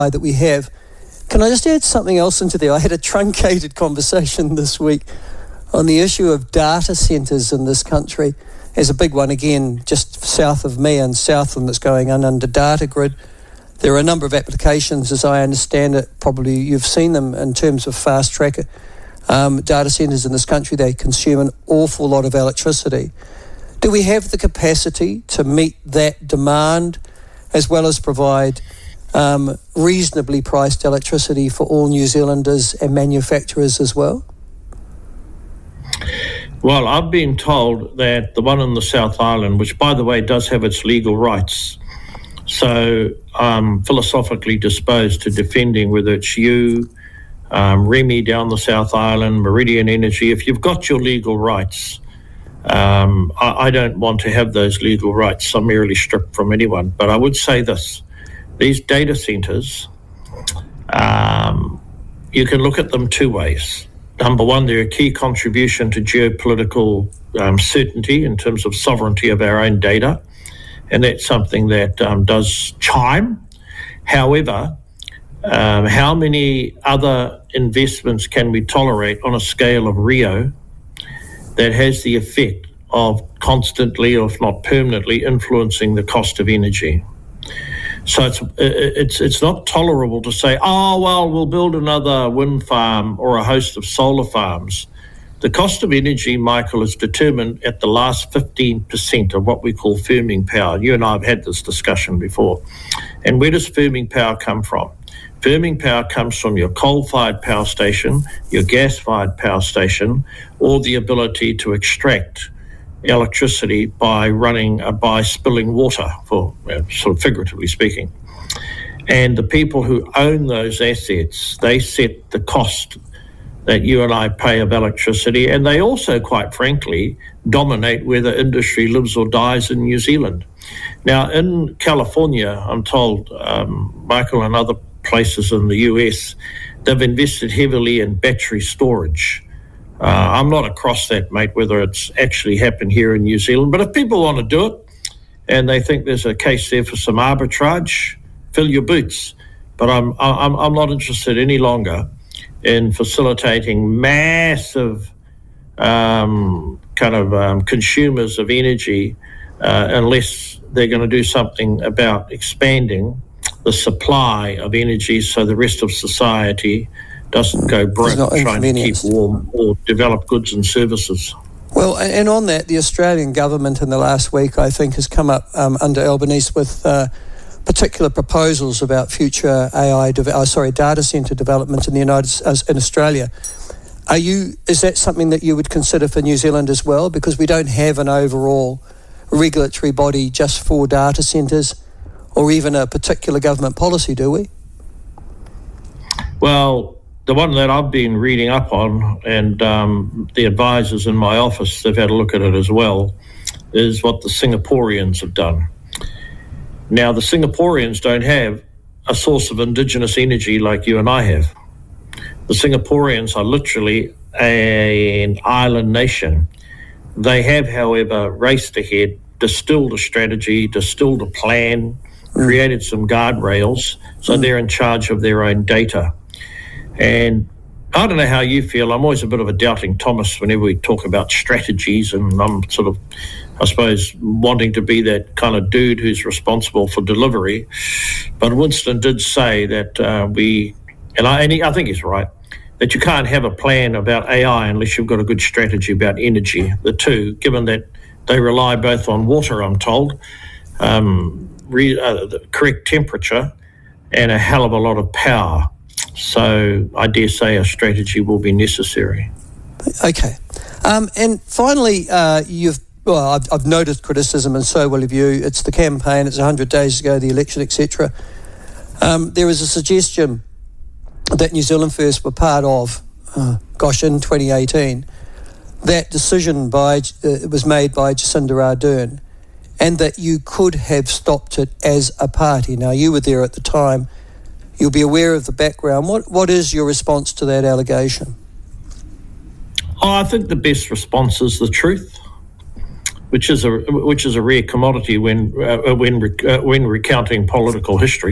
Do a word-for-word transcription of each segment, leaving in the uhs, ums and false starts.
that we have. Can I just add something else into there? I had a truncated conversation this week on the issue of data centres in this country. There's a big one, again, just south of me and Southland that's going on under Data Grid. There are a number of applications, as I understand it, probably you've seen them in terms of fast tracker. Um, data centres in this country, they consume an awful lot of electricity. Do we have the capacity to meet that demand as well as provide um, reasonably priced electricity for all New Zealanders and manufacturers as well? Well, I've been told that the one in the South Island, which, by the way, does have its legal rights, so I'm philosophically disposed to defending whether it's you, um, Remy down the South Island, Meridian Energy. If you've got your legal rights, um, I, I don't want to have those legal rights summarily stripped from anyone. But I would say this, these data centres, um, you can look at them two ways. Number one, they're a key contribution to geopolitical um, certainty in terms of sovereignty of our own data. And that's something that um, does chime. However, um, how many other investments can we tolerate on a scale of Rio that has the effect of constantly, or if not permanently, influencing the cost of energy? So it's it's it's not tolerable to say, oh, well, we'll build another wind farm or a host of solar farms. The cost of energy, Michael, is determined at the last fifteen percent of what we call firming power. You and I have had this discussion before. And where does firming power come from? Firming power comes from your coal-fired power station, your gas-fired power station, or the ability to extract electricity by running, uh, by spilling water, for uh, sort of figuratively speaking. And the people who own those assets, they set the cost that you and I pay of electricity, and they also, quite frankly, dominate whether industry lives or dies in New Zealand. Now, in California, I'm told, um, Michael, and other places in the U S, they've invested heavily in battery storage. Uh, I'm not across that, mate, whether it's actually happened here in New Zealand, but if people want to do it and they think there's a case there for some arbitrage, fill your boots. But I'm I'm I'm not interested any longer in facilitating massive um, kind of um, consumers of energy uh, unless they're going to do something about expanding the supply of energy so the rest of society doesn't go broke trying to keep warm or develop goods and services. Well, and on that, the Australian government in the last week, I think, has come up um, under Albanese with uh, particular proposals about future A I, de- oh, sorry, data centre development in the United uh, in Australia. Are you? Is that something that you would consider for New Zealand as well? Because we don't have an overall regulatory body just for data centres, or even a particular government policy, do we? Well, the one that I've been reading up on, and um, the advisors in my office, they've had a look at it as well, is what the Singaporeans have done. Now, the Singaporeans don't have a source of indigenous energy like you and I have. The Singaporeans are literally a, an island nation. They have, however, raced ahead, distilled a strategy, distilled a plan, mm. created some guardrails, so mm. they're in charge of their own data. And I don't know how you feel. I'm always a bit of a doubting Thomas whenever we talk about strategies, and I'm sort of, I suppose, wanting to be that kind of dude who's responsible for delivery. But Winston did say that uh, we, and I, and he, I think he's right, that you can't have a plan about A I unless you've got a good strategy about energy. The two, given that they rely both on water, I'm told, um, re, uh, the correct temperature, and a hell of a lot of power. So I dare say a strategy will be necessary. Okay. Um, and finally, uh, you've well, I've, I've noticed criticism, and so will have you. It's the campaign. It's one hundred days ago, the election, et cetera. Um, there was a suggestion that New Zealand First were part of, uh, gosh, in twenty eighteen. That decision by uh, was made by Jacinda Ardern, and that you could have stopped it as a party. Now, you were there at the time. You'll be aware of the background. What What is your response to that allegation? Oh, I think the best response is the truth, which is a which is a rare commodity when uh, when uh, when recounting political history.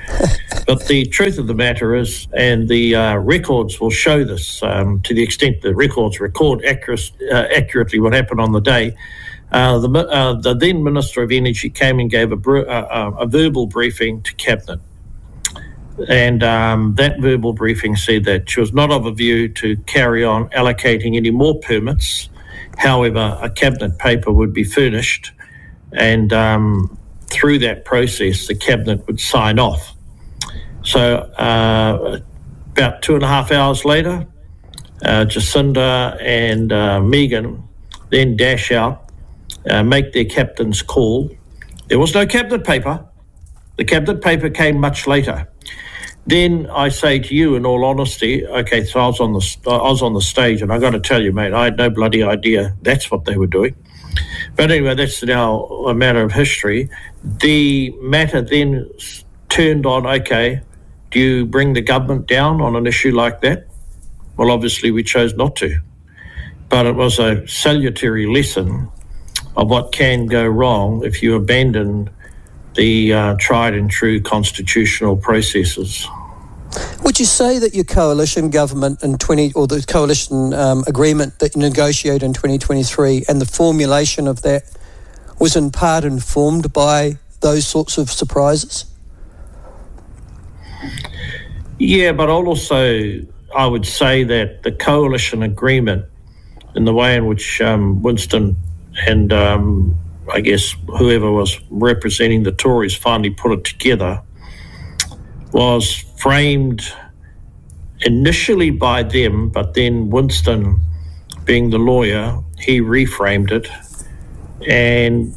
But the truth of the matter is, and the uh, records will show this, um, to the extent that records record accurate, uh, accurately what happened on the day, uh, the, uh, the then Minister of Energy came and gave a, br- uh, a verbal briefing to Cabinet. And um, that verbal briefing said that she was not of a view to carry on allocating any more permits. However, a Cabinet paper would be furnished, and um, through that process, the Cabinet would sign off. So uh, about two and a half hours later, uh, Jacinda and uh, Megan then dash out, uh, make their captain's call. There was no Cabinet paper. The Cabinet paper came much later. Then I say to you, in all honesty, okay, so I was on the I was on the stage, and I got to tell you, mate, I had no bloody idea that's what they were doing. But anyway, that's now a matter of history. The matter then turned on, okay, do you bring the government down on an issue like that? Well, obviously we chose not to. But it was a salutary lesson of what can go wrong if you abandon the uh, tried and true constitutional processes. Would you say that your coalition government in twenty or the coalition um, agreement that you negotiated in twenty twenty-three and the formulation of that was in part informed by those sorts of surprises? Yeah, but also I would say that the coalition agreement, in the way in which um, Winston and um, I guess whoever was representing the Tories finally put it together, was framed initially by them, but then Winston, being the lawyer, he reframed it and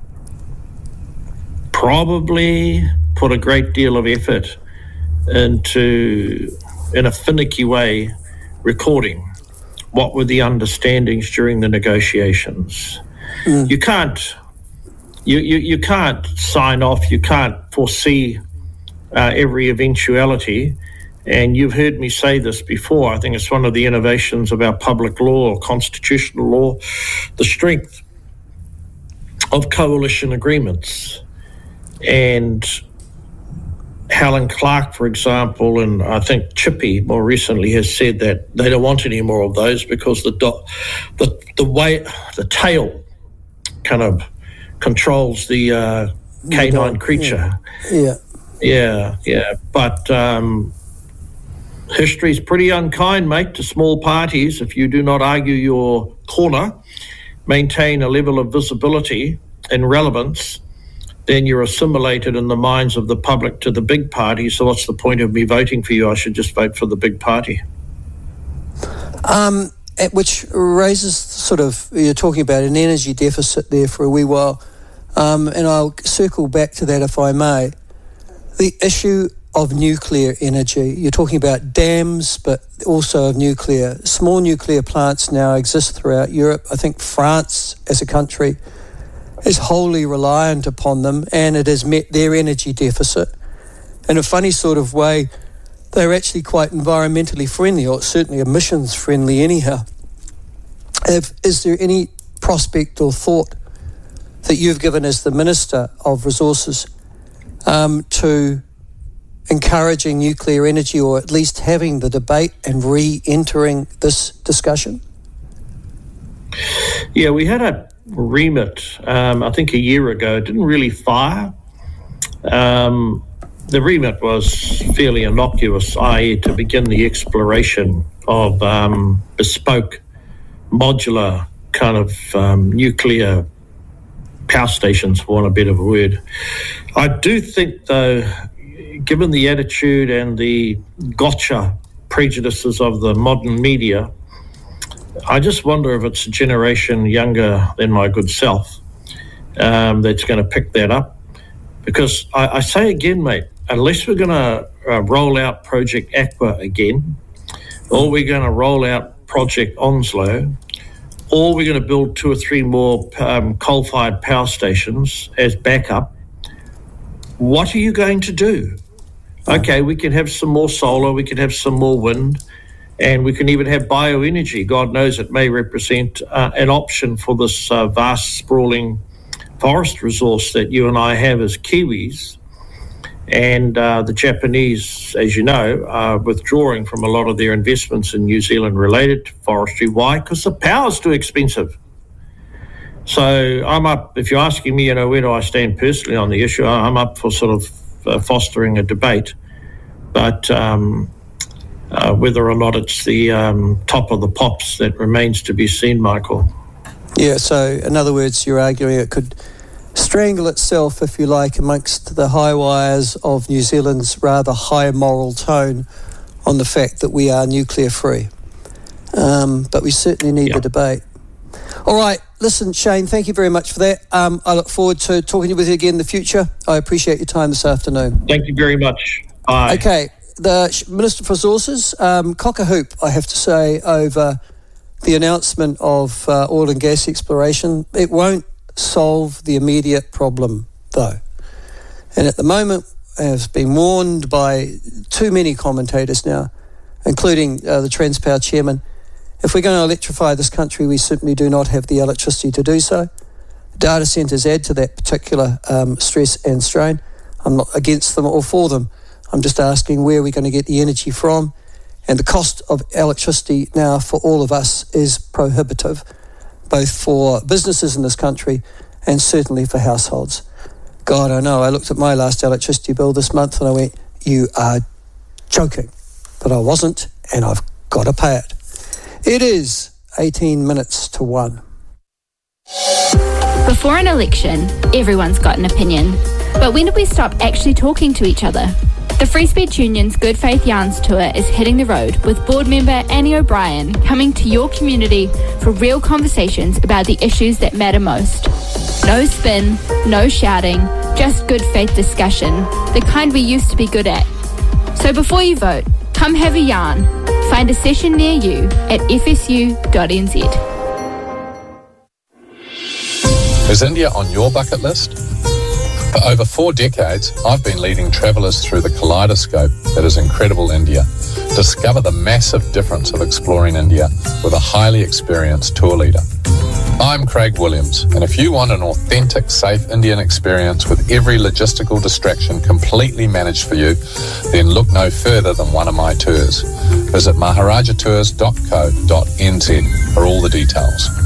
probably put a great deal of effort into, in a finicky way, recording what were the understandings during the negotiations. Mm. You can't, you, you, you can't sign off, you can't foresee uh, every eventuality. And you've heard me say this before. I think it's one of the innovations of our public law or constitutional law, the strength of coalition agreements. And Helen Clark, for example, and I think Chippy more recently has said that they don't want any more of those because the do- the the way the tail kind of controls the uh, canine creature. Yeah, yeah, yeah. But um, history's pretty unkind, mate, to small parties. If you do not argue your corner, maintain a level of visibility and relevance, then you're assimilated in the minds of the public to the big party. So what's the point of me voting for you? I should just vote for the big party. Um, which raises sort of, you're talking about an energy deficit there for a wee while. Um, and I'll circle back to that if I may. The issue of nuclear energy. You're talking about dams, but also of nuclear. Small nuclear plants now exist throughout Europe. I think France as a country is wholly reliant upon them, and it has met their energy deficit. In a funny sort of way, they're actually quite environmentally friendly, or certainly emissions friendly anyhow. If, is there any prospect or thought that you've given as the Minister of Resources um, to encouraging nuclear energy, or at least having the debate and re-entering this discussion? Yeah, we had a remit, um, I think a year ago. It didn't really fire. Um, the remit was fairly innocuous, that is to begin the exploration of um, bespoke, modular kind of um, nuclear power stations, for want of a better word. I do think, though, given the attitude and the gotcha prejudices of the modern media, I just wonder if it's a generation younger than my good self um, that's going to pick that up. Because I, I say again, mate, unless we're going to uh, roll out Project Aqua again, or we're going to roll out Project Onslow, or we're going to build two or three more um, coal-fired power stations as backup, what are you going to do? Okay, we can have some more solar, we can have some more wind, and we can even have bioenergy. God knows it may represent uh, an option for this uh, vast, sprawling forest resource that you and I have as Kiwis. And uh, the Japanese, as you know, are withdrawing from a lot of their investments in New Zealand related to forestry. Why? Because the power's too expensive. So I'm up, if you're asking me, you know, where do I stand personally on the issue, I'm up for sort of uh, fostering a debate. But um, uh, whether or not it's the um, top of the pops, that remains to be seen, Michael. Yeah, so in other words, you're arguing it could strangle itself, if you like, amongst the high wires of New Zealand's rather high moral tone on the fact that we are nuclear free. Um, but we certainly need yeah. the debate. All right, listen, Shane, thank you very much for that. Um, I look forward to talking with you again in the future. I appreciate your time this afternoon. Thank you very much. Bye. Okay, the Minister for Resources, um, cock a hoop, I have to say, over the announcement of uh, oil and gas exploration. It won't solve the immediate problem, though. And at the moment, has been warned by too many commentators now, including uh, the Transpower chairman, if we're going to electrify this country, we simply do not have the electricity to do so. Data centres add to that particular um, stress and strain. I'm not against them or for them. I'm just asking where we're going to get the energy from. And the cost of electricity now for all of us is prohibitive, both for businesses in this country and certainly for households. God, I know, I looked at my last electricity bill this month and I went, you are joking. But I wasn't, and I've got to pay it. It is eighteen minutes to one. Before an election, everyone's got an opinion. But when did we stop actually talking to each other? The Free Speech Union's Good Faith Yarns Tour is hitting the road with board member Annie O'Brien coming to your community for real conversations about the issues that matter most. No spin, no shouting, just good faith discussion, the kind we used to be good at. So before you vote, come have a yarn. Find a session near you at f s u dot n z. Is India on your bucket list? For over four decades, I've been leading travellers through the kaleidoscope that is incredible India. Discover the massive difference of exploring India with a highly experienced tour leader. I'm Craig Williams, and if you want an authentic, safe Indian experience with every logistical distraction completely managed for you, then look no further than one of my tours. Visit maharaja tours dot co dot n z for all the details.